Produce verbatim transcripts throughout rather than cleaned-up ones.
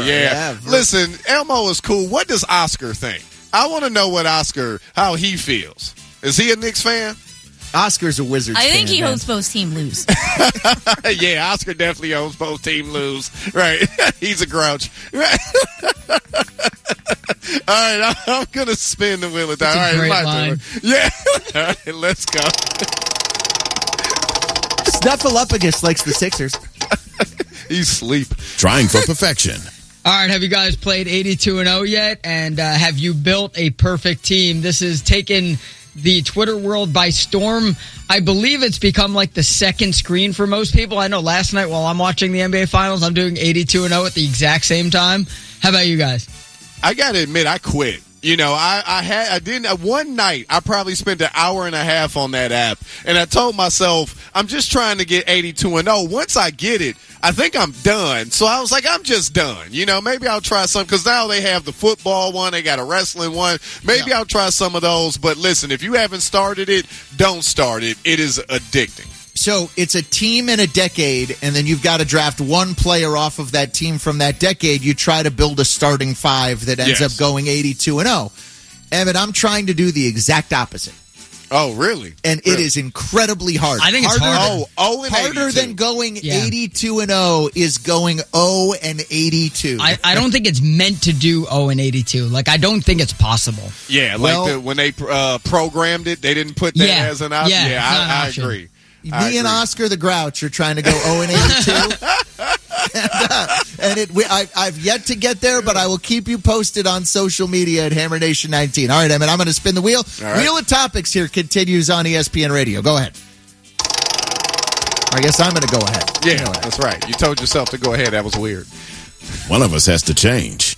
yeah. yeah Listen, Elmo is cool. What does Oscar think? I want to know what Oscar, how he feels. Is he a Knicks fan? Oscar's a Wizards I fan. I think he man. hopes both team lose. Yeah, Oscar definitely hopes both team lose. Right. He's a grouch. Right. All right, I'm going to spin the wheel of that. All right, great my line. turn. Yeah. All right, let's go. Snuffleupagus likes the Sixers. He's asleep. Trying for perfection. All right, have you guys played eighty-two and oh yet? And uh, have you built a perfect team? This has taken the Twitter world by storm. I believe it's become like the second screen for most people. I know last night while I'm watching the N B A Finals, I'm doing eighty-two and oh at the exact same time. How about you guys? I got to admit, I quit. You know, I, I had, I didn't, uh, one night, I probably spent an hour and a half on that app. And I told myself, I'm just trying to get eighty-two and oh. Once I get it, I think I'm done. So I was like, I'm just done. You know, maybe I'll try some, because now they have the football one, they got a wrestling one. Maybe yeah. I'll try some of those. But listen, if you haven't started it, don't start it. It is addicting. So it's a team in a decade, and then you've got to draft one player off of that team from that decade. You try to build a starting five that ends yes. up going eighty-two and oh. Evan, I'm trying to do the exact opposite. Oh, really? And really? It is incredibly hard. I think it's harder. harder. Oh, oh and harder eighty-two. than going Yeah. eighty-two and oh is going oh and eighty-two. I, I don't think it's meant to do oh and eighty-two. Like, I don't think it's possible. Yeah, Well- like the, when they uh, programmed it, they didn't put that Yeah. as an option. Yeah, Yeah, it's not an I, I option. agree. Me I and agree. Oscar the Grouch are trying to go oh and eighty-two. and uh, and it, we, I, I've yet to get there, but I will keep you posted on social media at Hammer Nation nineteen. All right, Emmett, I'm going to spin the wheel. All right. Wheel of Topics here continues on E S P N Radio. Go ahead. I guess I'm going to go ahead. Yeah, Anyway. that's right. You told yourself to go ahead. That was weird. One of us has to change.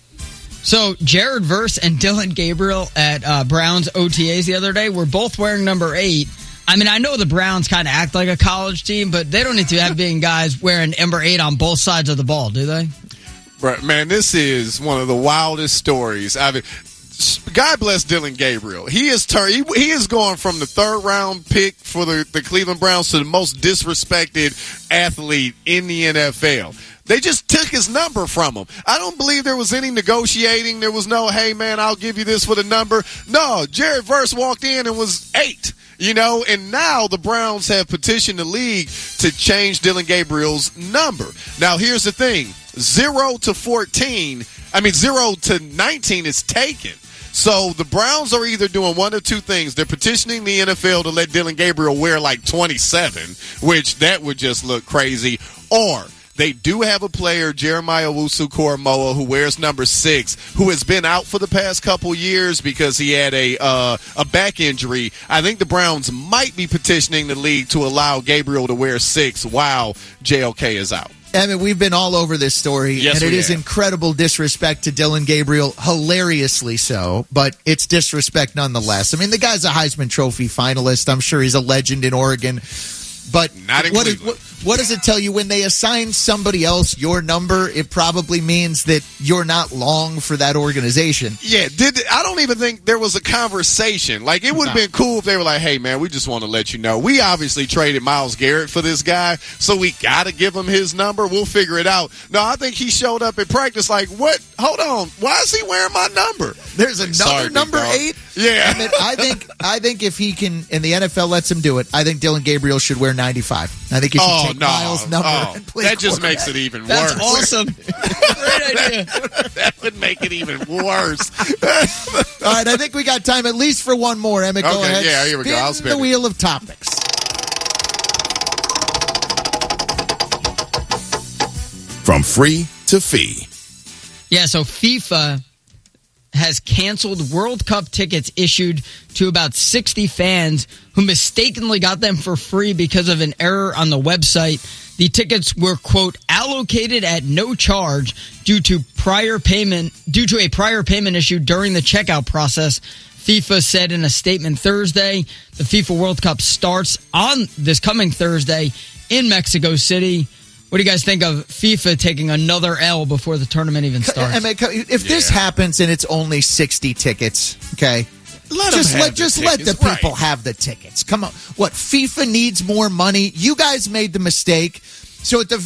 So, Jared Verse and Dylan Gabriel at uh, Browns O T As the other day were both wearing number eight. I mean, I know the Browns kind of act like a college team, but they don't need to have being guys wearing number eight on both sides of the ball, do they? Right, man, this is one of the wildest stories. I mean, God bless Dylan Gabriel. He is tur- he, he is going from the third round pick for the, the Cleveland Browns to the most disrespected athlete in the N F L. They just took his number from him. I don't believe there was any negotiating. There was no, hey, man, I'll give you this for the number. No, Jared Verse walked in and was eight. You know, and now the Browns have petitioned the league to change Dylan Gabriel's number. Now, here's the thing. Zero to fourteen, I mean, zero to nineteen is taken. So the Browns are either doing one of two things. They're petitioning the N F L to let Dylan Gabriel wear like twenty-seven, which that would just look crazy, or they do have a player, Jeremiah Owusu-Koramoah, who wears number six, who has been out for the past couple years because he had a uh, a back injury. I think the Browns might be petitioning the league to allow Gabriel to wear six while J O K is out. I mean, we've been all over this story, Yes, and it we is have. incredible disrespect to Dylan Gabriel, hilariously so, but it's disrespect nonetheless. I mean, the guy's a Heisman Trophy finalist. I'm sure he's a legend in Oregon. But Not in what, is, Cleveland. what, what does it tell you when they assign somebody else your number? It probably means that you're not long for that organization. Yeah, did I don't even think there was a conversation. Like, it would have No. been cool if they were like, hey, man, we just want to let you know. We obviously traded Myles Garrett for this guy, so we got to give him his number. We'll figure it out. No, I think he showed up at practice like, what? Hold on. Why is he wearing my number? There's another Sorry, big number dog. eight. Yeah. I, mean, I think I think if he can, and the N F L lets him do it, I think Dylan Gabriel should wear ninety-five. I think he should Oh, take no. Miles' number Oh, and play that just quarterback. makes it even That's worse. awesome. Great idea. That would make it even worse. All right, I think we got time at least for one more. Emmett, go Okay, ahead. yeah, here we go. Spin I'll spin the it. wheel of topics. From free to fee. Yeah, so FIFA has canceled World Cup tickets issued to about sixty fans who mistakenly got them for free because of an error on the website. The tickets were, quote, allocated at no charge due to prior payment due to a prior payment issue during the checkout process. FIFA said in a statement Thursday. The FIFA World Cup starts on this coming Thursday in Mexico City. What do you guys think of FIFA taking another L before the tournament even starts? Emmett, if this Yeah. happens and it's only sixty tickets, okay, Let just them let have the just let the tickets, right. people have the tickets. Come on, what FIFA needs more money? You guys made the mistake, so at the